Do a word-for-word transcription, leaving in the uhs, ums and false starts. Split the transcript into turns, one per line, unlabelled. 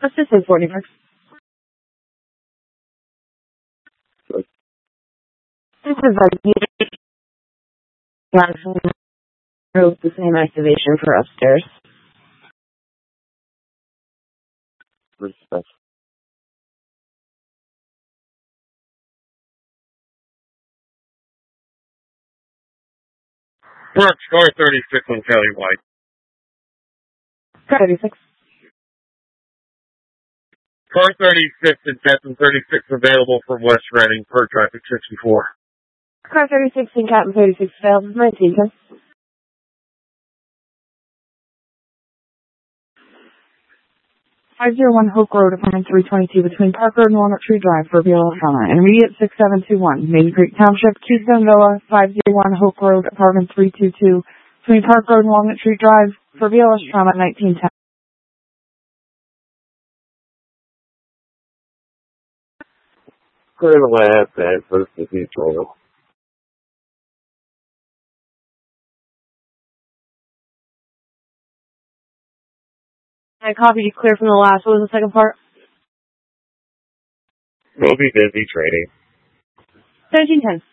Assistant forty marks. This is like the same activation for upstairs.
Respect. Brooks, car thirty-six on Kelly White.
Car thirty-six.
Car thirty-six and Captain thirty-six available from West Reading per traffic sixty-four.
Car thirty-six and Captain thirty-six failed. nineteen ten. five oh one Hope Road, apartment three twenty-two, between Park Road and Walnut Tree Drive for Beale Trauma. Intermediate six seven two one, Maiden Creek Township, Keystone Villa, five oh one Hope Road, apartment three twenty-two, between Park Road and Walnut Tree Drive for Beale Trauma, nineteen ten.
Clear the last and first to Detroit.
I copied you clear from the last. What was the second part?
We'll be busy trading.
thirteen ten.